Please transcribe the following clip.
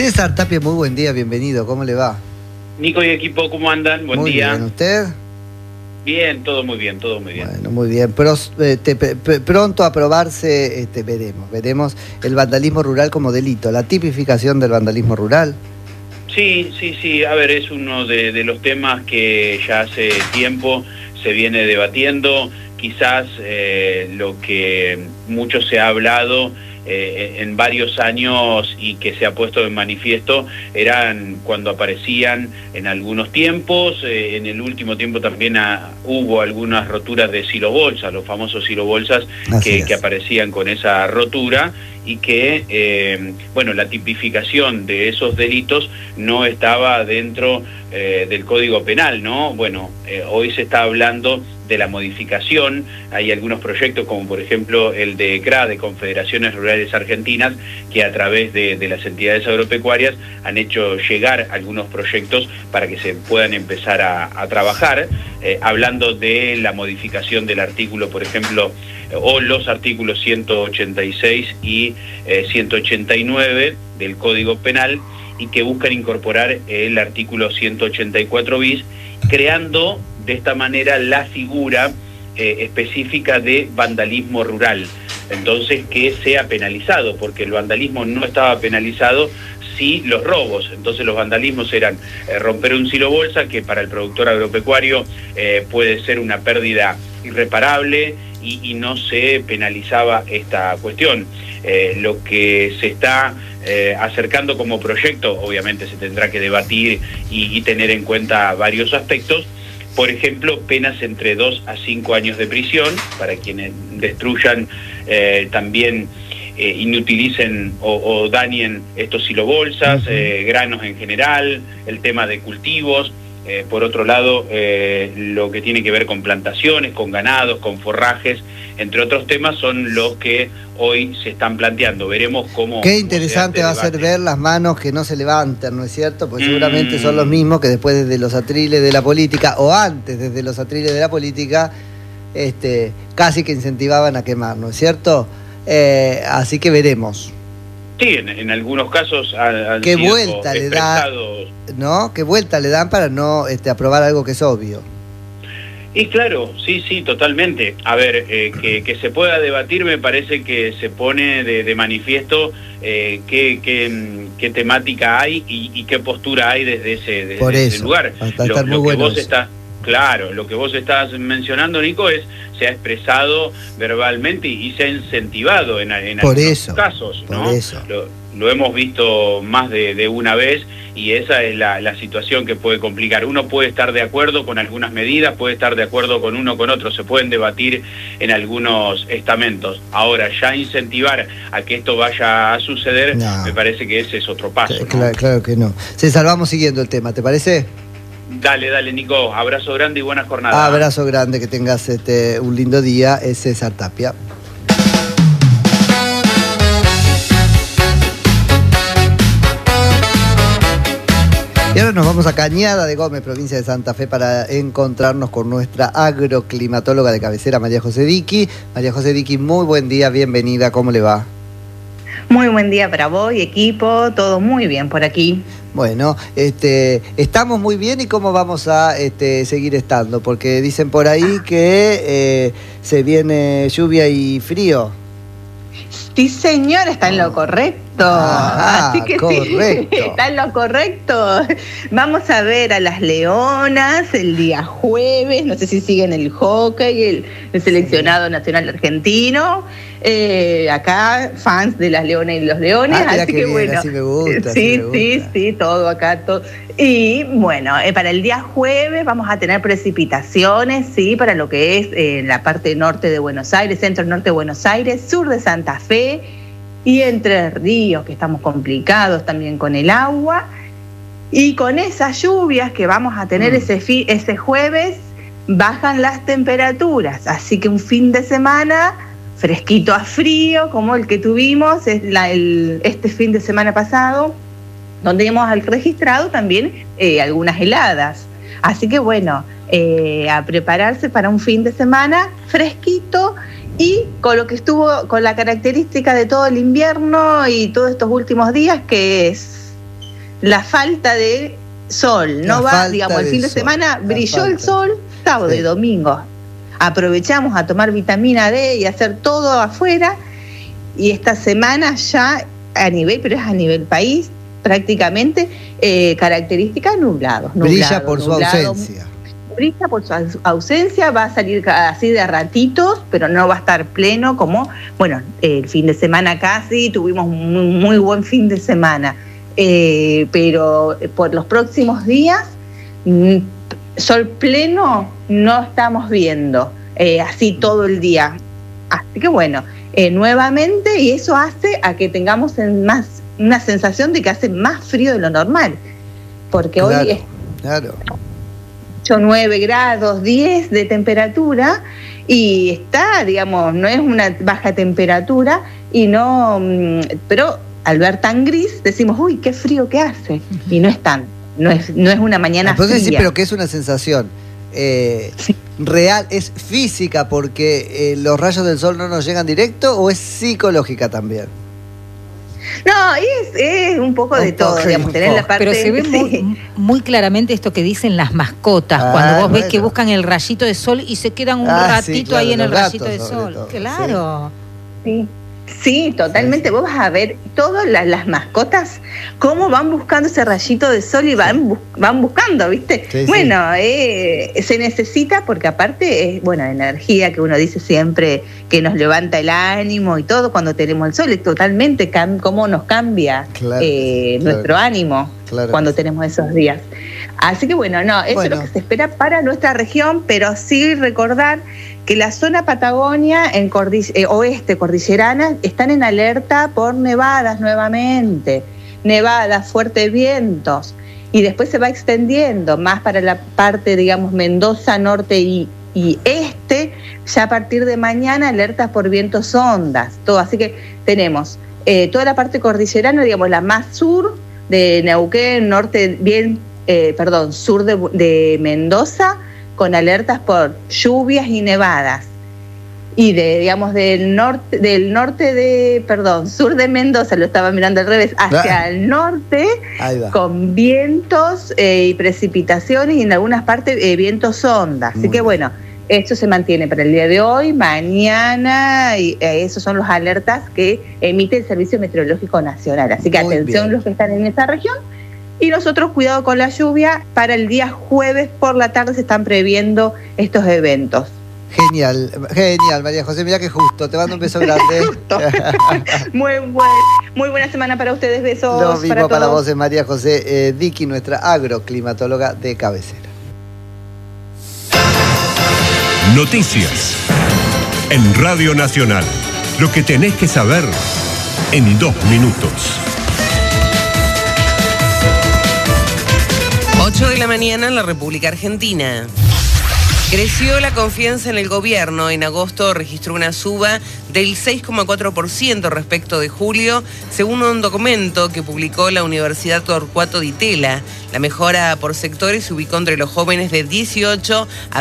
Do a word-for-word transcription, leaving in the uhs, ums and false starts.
César Tapia, muy buen día, bienvenido, ¿cómo le va? Nico y equipo, ¿cómo andan? Buen muy día. Muy bien, ¿usted? Bien, todo muy bien, todo muy bien. Bueno, muy bien. Pero, este, pronto a aprobarse, este, veremos, veremos el vandalismo rural como delito, la tipificación del vandalismo rural. Sí, sí, sí, a ver, es uno de, de los temas que ya hace tiempo se viene debatiendo, quizás eh, lo que mucho se ha hablado eh, en varios años y que se ha puesto en manifiesto eran cuando aparecían en algunos tiempos, eh, en el último tiempo también ha, hubo algunas roturas de silobolsas, los famosos silobolsas que, que aparecían con esa rotura y que, eh, bueno, la tipificación de esos delitos no estaba dentro eh, del Código Penal, ¿no? Bueno, eh, hoy se está hablando de la modificación, hay algunos proyectos como por ejemplo el de C R A, de Confederaciones Rurales Argentinas, que a través de, de las entidades agropecuarias han hecho llegar algunos proyectos para que se puedan empezar a, a trabajar, eh, hablando de la modificación del artículo, por ejemplo, o los artículos ciento ochenta y seis y eh, ciento ochenta y nueve del Código Penal, y que buscan incorporar el artículo ciento ochenta y cuatro bis, creando de esta manera la figura eh, específica de vandalismo rural. Entonces, que sea penalizado, porque el vandalismo no estaba penalizado, sí los robos. Entonces los vandalismos eran eh, romper un silobolsa, que para el productor agropecuario eh, puede ser una pérdida irreparable, y, y no se penalizaba esta cuestión. Eh, lo que se está eh, acercando como proyecto, obviamente se tendrá que debatir y, y tener en cuenta varios aspectos. Por ejemplo, penas entre dos a cinco años de prisión para quienes destruyan, eh, también eh, inutilicen o, o dañen estos silobolsas, eh, granos en general, el tema de cultivos. Eh, por otro lado, eh, lo que tiene que ver con plantaciones, con ganados, con forrajes, entre otros temas, son los que hoy se están planteando. Veremos cómo... Qué interesante va a ser ver las manos que no se levanten, ¿no es cierto? Porque mm. seguramente son los mismos que después desde los atriles de la política, o antes desde los atriles de la política, este, casi que incentivaban a quemar, ¿no es cierto? Eh, así que veremos. Sí, en, en algunos casos han ¿Qué sido vuelta le da, ¿no? ¿Qué vuelta le dan para no este, aprobar algo que es obvio? Y claro, sí, sí, totalmente. A ver, eh, que, que se pueda debatir, me parece que se pone de, de manifiesto eh, qué, qué, qué temática hay y, y qué postura hay desde ese, desde Por ese eso, lugar. Va a estar lo, muy lo bueno que vos eso. estás, claro, lo que vos estás mencionando, Nico, es se ha expresado verbalmente y, y se ha incentivado en, en por algunos eso, casos, ¿no? Por eso. Lo, lo hemos visto más de, de una vez, y esa es la, la situación que puede complicar. Uno puede estar de acuerdo con algunas medidas, puede estar de acuerdo con uno con otro, se pueden debatir en algunos estamentos. Ahora, ya incentivar a que esto vaya a suceder, no. me parece que ese es otro paso. Claro, ¿no? Claro que no. César, vamos siguiendo el tema, ¿te parece? Dale, dale, Nico. Abrazo grande y buena jornada. Abrazo grande, que tengas este, un lindo día. Es César Tapia. Y ahora nos vamos a Cañada de Gómez, provincia de Santa Fe, para encontrarnos con nuestra agroclimatóloga de cabecera, María José Diqui. María José Diqui, muy buen día, bienvenida, ¿cómo le va? Muy buen día para vos y equipo, todo muy bien por aquí. Bueno, este, estamos muy bien, y cómo vamos a este, seguir estando, porque dicen por ahí que eh, se viene lluvia y frío. Sí, señor, está en lo correcto. Ajá, Así que correcto. Sí, está en lo correcto. Vamos a ver a las Leonas el día jueves. No sé si siguen el hockey, el, el seleccionado sí. nacional argentino. Eh, acá, fans de las Leonas y los Leones. Ah, así que bien, bueno. Así me gusta, sí, así me gusta. sí, sí, todo acá. Todo. Y bueno, eh, para el día jueves vamos a tener precipitaciones, sí, para lo que es eh, la parte norte de Buenos Aires, centro norte de Buenos Aires, sur de Santa Fe y Entre Ríos, que estamos complicados también con el agua. Y con esas lluvias que vamos a tener mm. ese, fi- ese jueves, bajan las temperaturas. Así que un fin de semana fresquito a frío, como el que tuvimos es la, el, este fin de semana pasado, donde hemos registrado también eh, algunas heladas. Así que bueno, eh, a prepararse para un fin de semana fresquito, y con lo que estuvo, con la característica de todo el invierno y todos estos últimos días, que es la falta de sol. No va, digamos, el fin de semana brilló el sol, sábado y domingo. Aprovechamos a tomar vitamina D y hacer todo afuera, y esta semana ya a nivel, pero es a nivel país, prácticamente eh, características nublados, nublado. Brilla por nublado, su ausencia. Brilla por su ausencia, va a salir así de ratitos, pero no va a estar pleno como, bueno, el fin de semana casi, tuvimos un muy, muy buen fin de semana, eh, pero por los próximos días, sol pleno no estamos viendo, eh, así todo el día. Así que bueno, eh, nuevamente, y eso hace a que tengamos en más una sensación de que hace más frío de lo normal, porque claro, hoy es claro. ocho, nueve grados, diez de temperatura, y está, digamos, no es una baja temperatura, y no, pero al ver tan gris decimos, uy, qué frío que hace, y no es tan, no es, no es una mañana Entonces, fría. Sí, pero que es una sensación eh, sí. real, es física porque eh, los rayos del sol no nos llegan directo, o es psicológica también. No, es, es un poco un de todo, poco, digamos, tener la parte... Pero se ve sí. muy, muy claramente esto que dicen las mascotas, ah, cuando vos bueno. ves que buscan el rayito de sol y se quedan un ah, ratito sí, claro, ahí en el rayito de sol. Todo. Claro. Sí. Sí, totalmente. Sí, sí. Vos vas a ver todas las, las mascotas, cómo van buscando ese rayito de sol y van, bu van buscando, ¿viste? Sí, bueno, sí. Eh, se necesita porque aparte es, bueno, energía que uno dice siempre que nos levanta el ánimo y todo cuando tenemos el sol. Es totalmente cómo nos cambia claro, eh, claro. nuestro ánimo claro. cuando tenemos esos días. Así que bueno, no, eso bueno. es lo que se espera para nuestra región, pero sí recordar que la zona Patagonia, en cordill eh, oeste cordillerana, están en alerta por nevadas nuevamente, nevadas, fuertes vientos, y después se va extendiendo más para la parte, digamos, Mendoza, norte y, y este, ya a partir de mañana alertas por vientos ondas, todo, así que tenemos eh, toda la parte cordillerana, digamos, la más sur de Neuquén, norte, bien, eh, perdón, sur de, de Mendoza, con alertas por lluvias y nevadas, y de, digamos, del norte, del norte de, perdón, sur de Mendoza, lo estaba mirando al revés, hacia ah. el norte, con vientos eh, y precipitaciones, y en algunas partes eh, vientos ondas. Así Muy que bueno, esto se mantiene para el día de hoy, mañana, y eh, esos son los alertas que emite el Servicio Meteorológico Nacional. Así que Muy atención bien. los que están en esa región. Y nosotros, cuidado con la lluvia, para el día jueves por la tarde se están previendo estos eventos. Genial, genial, María José, mira que justo, te mando un beso grande. muy, buen, muy buena semana para ustedes, besos. Lo mismo para, para vos, es María José eh, Diqui, nuestra agroclimatóloga de cabecera. Noticias en Radio Nacional, lo que tenés que saber en dos minutos. ocho de la mañana en la República Argentina. Creció la confianza en el gobierno. En agosto registró una suba del seis coma cuatro por ciento respecto de julio, según un documento que publicó la Universidad Torcuato Di Tella. La mejora por sectores se ubicó entre los jóvenes de dieciocho a